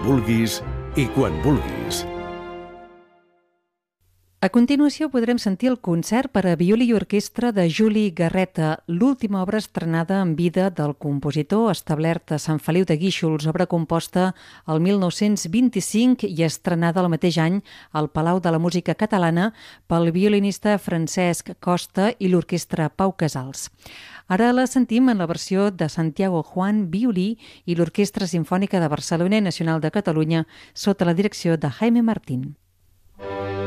vulguis i quan vulguis. A continuació podrem sentir el concert per a violí i orquestra de Juli Garreta, l'última obra estrenada en vida del compositor, establert a Sant Feliu de Guíxols, obra composta el 1925 i estrenada el mateix any al Palau de la Música Catalana pel violinista Francesc Costa i l'orquestra Pau Casals. Ara la sentim en la versió de Santiago Juan, violí, i l'Orquestra Simfònica de Barcelona i Nacional de Catalunya sota la direcció de Jaime Martín.